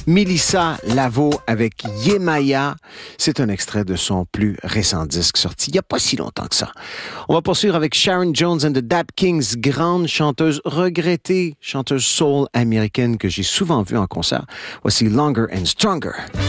Mélissa Lavo avec Yemaya. C'est un extrait de son plus récent disque sorti il n'y a pas si longtemps que ça. On va poursuivre avec Sharon Jones and the Dap Kings, grande chanteuse regrettée, chanteuse soul américaine que j'ai souvent vue en concert. Voici Longer and Stronger.